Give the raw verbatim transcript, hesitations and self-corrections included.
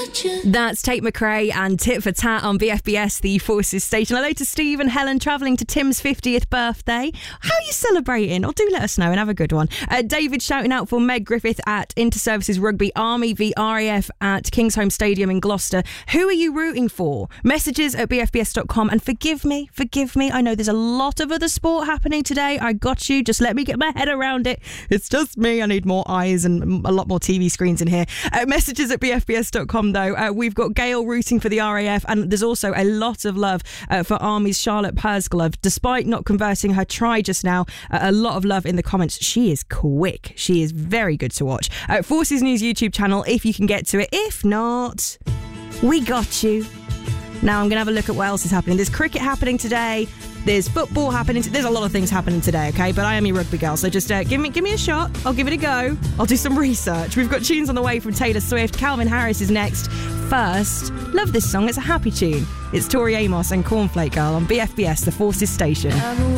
That's Tate McRae and Tit for Tat on B F B S, the Forces station. Hello to Steve and Helen travelling to Tim's fiftieth birthday. How are you celebrating? Or do let us know and have a good one. Uh, David shouting out for Meg Griffith at Inter-Services Rugby, Army v R A F at Kingsholm Stadium in Gloucester. Who are you rooting for? Messages at b f b s dot com. And forgive me, forgive me. I know there's a lot of other sport happening today. I got you. Just let me get my head around it. It's just me. I need more eyes and a lot more T V screens in here. Uh, messages at b f b s dot com though. Uh, we've got Gail rooting for the R A F, and there's also a lot of love uh, for Army's Charlotte Pursglove. Despite not converting her try just now, uh, a lot of love in the comments. She is quick. She is very good to watch. Uh, Forces News YouTube channel if you can get to it. If not, we got you. Now I'm going to have a look at what else is happening. There's cricket happening today. There's football happening. There's a lot of things happening today, okay? But I am your rugby girl, so just uh, give me give me a shot. I'll give it a go. I'll do some research. We've got tunes on the way from Taylor Swift. Calvin Harris is next. First, love this song. It's a happy tune. It's Tori Amos and Cornflake Girl on B F B S, the Forces station.